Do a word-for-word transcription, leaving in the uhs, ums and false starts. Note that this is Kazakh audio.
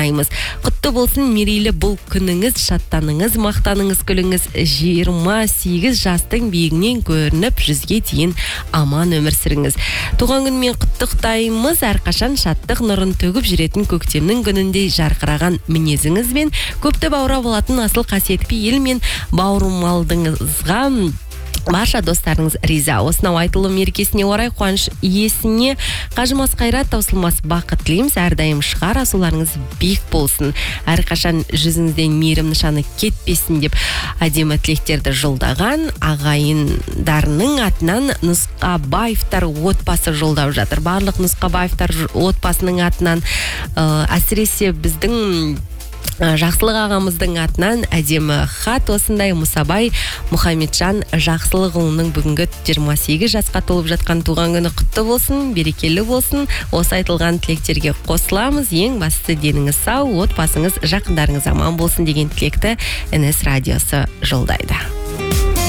арнаймыз. Құтты болсын мерейлі бұл күніңіз, шаттаныңыз, мақтаныңыз, күліңіз. жиырма сегіз жастың биігінен көрініп, жүзге дейін аман өмір сүріңіз. Туған күнмен құттықтаймыз, әрқашан шаттық нұрын төгіп жүретін көктемнің күніндей жарқыраған мінезіңізбен көпті баурап алатын асыл қасиетті ел мен бауырмалдыңызға барша достарыңыз риза. Осынау айтылу мерекесіне орай қуаныш иесіне қажымас қайрат, таусылмас бақыт тілейміз. Әрдайым шығар асуларыңыз биік болсын. Әрқашан жүзіңізден мейірім нышаны кетпесін деп әдемі тілектерді жолдаған ағайындарының атынан Нұсқабаевтар отбасы жолдап жатыр. Барлық Нұсқабаевтар отбасының атынан әсіресе біздің Жақсылық ағамыздың атынан әдемі хат. Осындай Мұсабай Мұхамеджан Жақсылықұлының бүгінгі жиырма сегіз жасқа толып жатқан туған күні құтты болсын, берекелі болсын. Осы айтылған тілектерге қосыламыз. Ең бастысы деніңіз сау, отбасыңыз, жақындарыңыз аман болсын деген тілекті эн эс радиосы жолдайды.